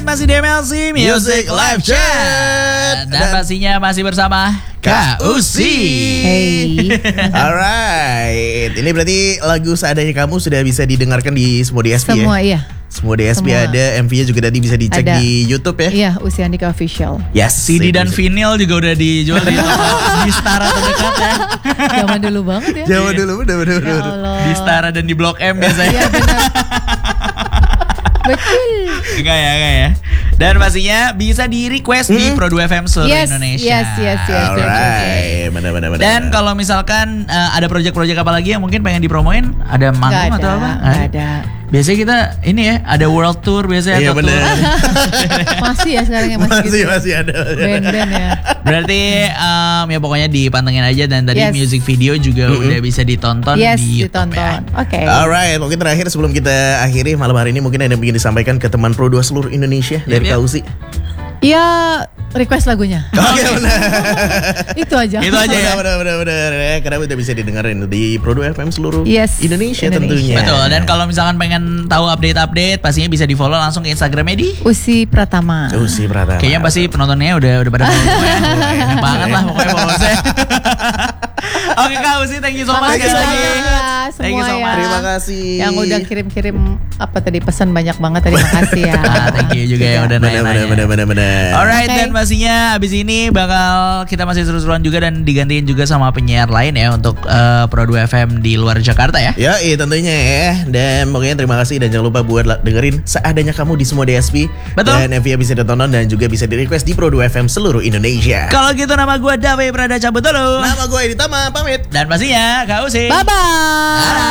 masih di MLC Music Live Chat. Dan pastinya masih bersama Kak Usi. Hey. Alright, ini berarti lagu Seadanya Kamu sudah bisa didengarkan di semua DSP Semua ya? iya. Semua DSP Semua. ada, MV-nya juga tadi bisa dicek Ada. di YouTube ya? Iya, Usi Andika Official. Yes, CD dan vinyl juga udah dijual di di Stara terdekat ya. Zaman dulu banget ya. Jawa dulu, bener. Ya Allah. Di Stara dan di Blok M biasanya. Iya benar. Betul. Enggak ya. Dan pastinya bisa di request di Pro 2 FM seluruh Yes, Indonesia. yes. Alright, bener. Dan kalau misalkan ada project-project apa lagi yang mungkin pengen dipromoin, ada manggung Nggak atau apa? Nggak ada. Biasanya kita ini ya, ada world tour biasanya Iya atau bener. tour. Masih ya sekarang ya masih gitu. Masih ada. Band-band ya. Berarti ya pokoknya dipantengin aja, dan tadi Yes. music video juga udah bisa ditonton Yes, di YouTube ditonton. ya. Oke. Alright, mungkin terakhir sebelum kita akhiri malam hari ini, mungkin ada yang ingin disampaikan ke teman Pro 2 seluruh Indonesia dari Yap. Kak Usi. Ya request lagunya. Oke, benar. Itu aja. Itu aja ya. Benar. Karena udah bisa didengerin di Pro 2 FM seluruh Yes, Indonesia Indonesia. tentunya. Betul. Dan kalau misalkan pengen tahu update-update, pastinya bisa di follow langsung ke Instagramnya di. Usi Pratama. Usi Pratama. Kayaknya pasti penontonnya udah pada follow semua ya. Enak banget lah pokoknya followersnya. Oke Kak Usi, thank you so much Makasih sekali lagi. banyak ya Thank you semua so ya. much. Terima kasih. Yang udah kirim-kirim apa tadi pesan banyak banget tadi, makasih ya. Thank you juga yang udah nanya-nanya. Benar. Alright, Oke. dan pastinya abis ini bakal kita masih seru-seruan juga dan digantiin juga sama penyiar lain ya untuk Pro 2 FM di luar Jakarta ya. Ya, iya tentunya ya. Dan pokoknya terima kasih dan jangan lupa buat dengerin Seadanya Kamu di semua DSP. Betul. Dan MV bisa ditonton dan juga bisa di request di Pro 2 FM seluruh Indonesia. Kalau gitu nama gue Dave Prada cabut dulu. Nama gue Editama, pamit. Dan pastinya Kak Usi. Bye bye.